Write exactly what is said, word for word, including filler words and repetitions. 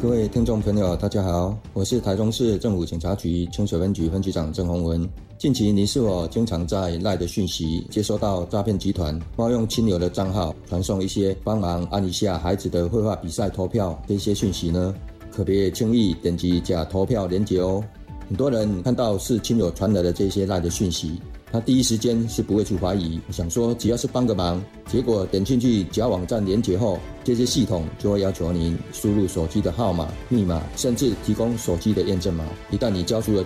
各位听众朋友大家好，我是台中市政府警察局清水分局分局长郑宏文。近期你是否经常在 LINE 的讯息接收到诈骗集团冒用亲友的账号传送一些帮忙按一下孩子的绘画比赛投票这些讯息呢？可别轻易点击假投票连结哦。很多人看到是亲友传来的这些 LINE 的讯息，他第一时间是不会去怀疑，想说只要是帮个忙，结果点进去假网站连结后，这些系统就会要求您输入手机的号码、密码，甚至提供手机的验证码。一旦你交出了